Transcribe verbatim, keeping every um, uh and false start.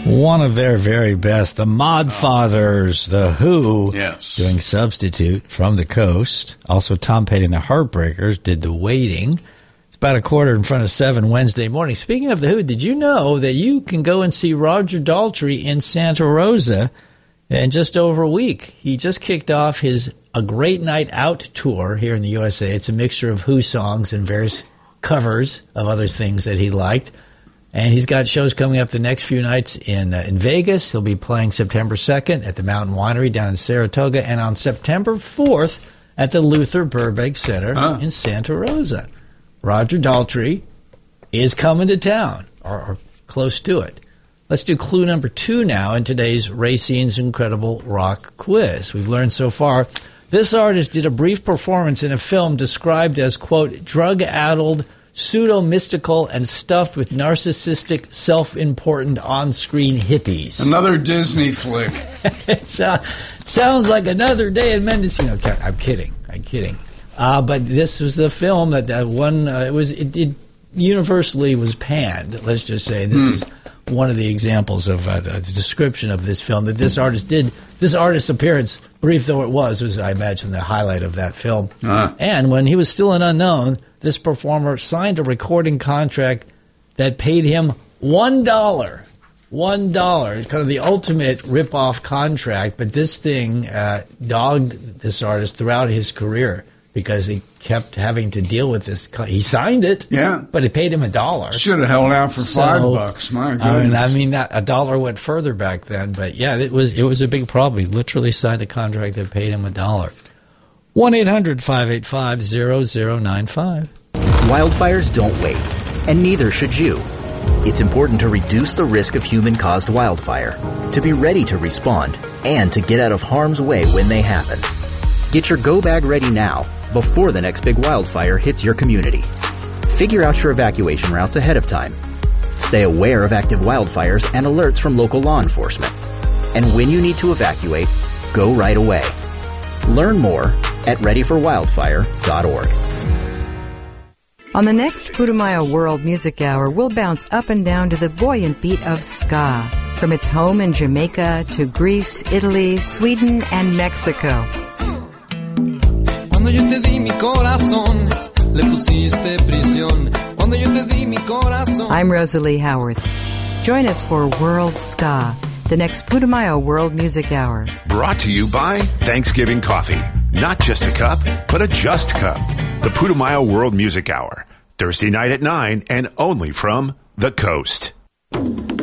One of their very best, the Mod Fathers, The Who, yes. doing Substitute from the Coast. Also, Tom Petty and the Heartbreakers did The Waiting. It's about a quarter in front of seven Wednesday morning. Speaking of The Who, did you know that you can go and see Roger Daltrey in Santa Rosa in just over a week? He just kicked off his A Great Night Out tour here in the U S A. It's a mixture of Who songs and various covers of other things that he liked. And he's got shows coming up the next few nights in uh, in Vegas. He'll be playing September second at the Mountain Winery down in Saratoga, and on September fourth at the Luther Burbank Center huh. in Santa Rosa. Roger Daltrey is coming to town, or, or close to it. Let's do clue number two now in today's Racine's Incredible Rock Quiz. We've learned so far this artist did a brief performance in a film described as, quote, drug-addled, pseudo-mystical, and stuffed with narcissistic, self-important on-screen hippies. Another Disney flick. It uh, sounds like Another Day in Mendocino. I'm kidding. I'm kidding. Uh, but this was a film that uh, one, uh, it was it, it universally was panned. Let's just say this hmm. is one of the examples of uh, the description of this film that this artist did. This artist's appearance, brief though it was, was, I imagine, the highlight of that film. Uh-huh. And when he was still an unknown, this performer signed a recording contract that paid him one dollar. One dollar. Kind of the ultimate rip-off contract. But this thing uh, dogged this artist throughout his career because he kept having to deal with this. He signed it, yeah, but it paid him a dollar. Should have held out for so, five bucks. My goodness. I mean, I mean that, a dollar went further back then. But, yeah, it was, it was a big problem. He literally signed a contract that paid him a dollar. one eight hundred five eight five zero zero nine five. Wildfires don't wait, and neither should you. It's important to reduce the risk of human-caused wildfire, to be ready to respond, and to get out of harm's way when they happen. Get your go bag ready now, before the next big wildfire hits your community. Figure out your evacuation routes ahead of time. Stay aware of active wildfires and alerts from local law enforcement. And when you need to evacuate, go right away. Learn more at ready for wildfire dot org. On the next Putumayo World Music Hour, we'll bounce up and down to the buoyant beat of ska, from its home in Jamaica to Greece, Italy, Sweden, and Mexico. Cuando yo te di mi corazón, le pusiste prisión. Cuando yo te di mi corazón. I'm Rosalie Howarth. Join us for World Ska, the next Putumayo World Music Hour. Brought to you by Thanksgiving Coffee. Not just a cup, but a just cup. The Putumayo World Music Hour. Thursday night at nine and only from the Coast.